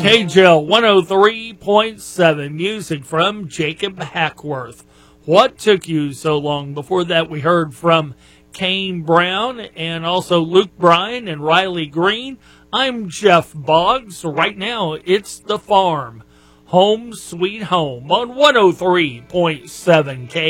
KJL 103.7, music from Jacob Hackworth. What took you so long? Before that, we heard from Kane Brown and also Luke Bryan and Riley Green. I'm Jeff Boggs. Right now, it's The Farm. Home Sweet Home on 103.7 K.